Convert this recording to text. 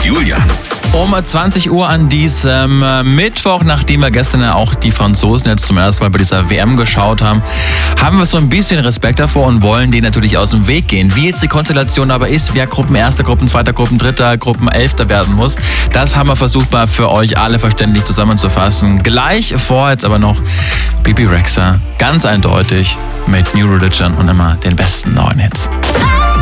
Julian. Um 20 Uhr an diesem Mittwoch, nachdem wir gestern ja auch die Franzosen jetzt zum ersten Mal bei dieser WM geschaut haben, haben wir so ein bisschen Respekt davor und wollen denen natürlich aus dem Weg gehen. Wie jetzt die Konstellation aber ist, wer Gruppenerster, Gruppenzweiter, Gruppendritter, Gruppenelfter werden muss, das haben wir versucht mal für euch alle verständlich zusammenzufassen. Gleich vor jetzt aber noch Bebe Rexha, ganz eindeutig mit New Religion und immer den besten neuen Hits.